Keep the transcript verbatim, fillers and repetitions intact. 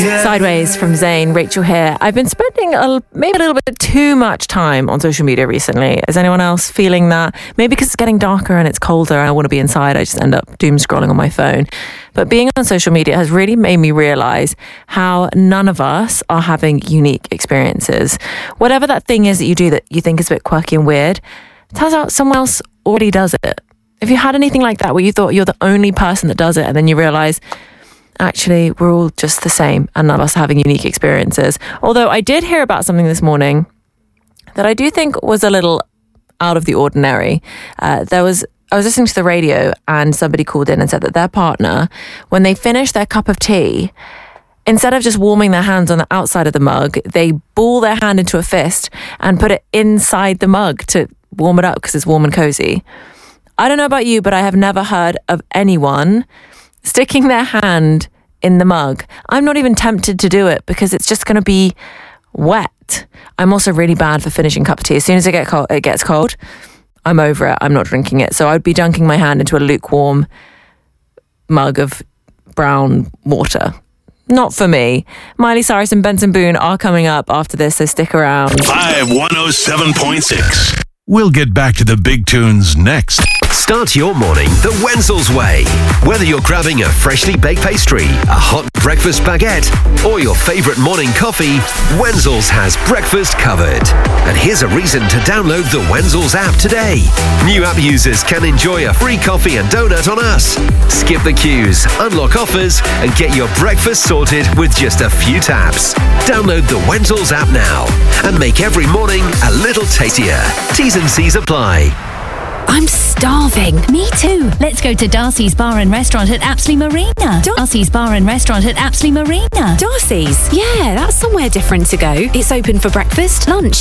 Sideways from Zayn, Rachel here. I've been spending a, maybe a little bit too much time on social media recently. Is anyone else feeling that? Maybe because it's getting darker and it's colder and I want to be inside, I just end up doom scrolling on my phone. But being on social media has really made me realise how none of us are having unique experiences. Whatever that thing is that you do that you think is a bit quirky and weird, turns out someone else already does it. If you had anything like that where you thought you're the only person that does it and then you realise actually we're all just the same and none of us are having unique experiences. Although I did hear about something this morning that I do think was a little out of the ordinary. Uh, there was I was listening to the radio and somebody called in and said that their partner, when they finish their cup of tea, instead of just warming their hands on the outside of the mug, they ball their hand into a fist and put it inside the mug to warm it up because it's warm and cozy. I don't know about you, but I have never heard of anyone sticking their hand in the mug. I'm not even tempted to do it because it's just going to be wet. I'm also really bad for finishing cup of tea. As soon as it, get cold, it gets cold, I'm over it. I'm not drinking it. So I'd be dunking my hand into a lukewarm mug of brown water. Not for me. Miley Cyrus and Benson Boone are coming up after this, so stick around. five one oh seven point six. We'll get back to the big tunes next. Start your morning the Wenzel's way. Whether you're grabbing a freshly baked pastry, a hot breakfast baguette, or your favourite morning coffee, Wenzel's has breakfast covered. And here's a reason to download the Wenzel's app today. New app users can enjoy a free coffee and donut on us. Skip the queues, unlock offers, and get your breakfast sorted with just a few taps. Download the Wenzel's app now and make every morning a little tastier. T's and C's apply. I'm starving. Me too. Let's go to Darcy's Bar and Restaurant at Apsley Marina. Dar- Darcy's Bar and Restaurant at Apsley Marina. Darcy's? Yeah, that's somewhere different to go. It's open for breakfast, lunch,